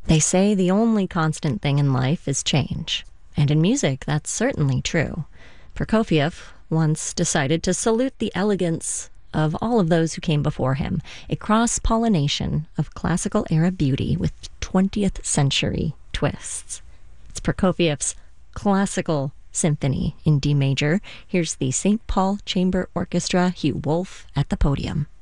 They say the only constant thing in life is change. And in music, that's certainly true. Prokofiev once decided to salute the elegance of all of those who came before him, a cross-pollination of classical-era beauty with 20th century twists. It's Prokofiev's Classical Symphony in D major. Here's the St. Paul Chamber Orchestra, Hugh Wolf at the podium.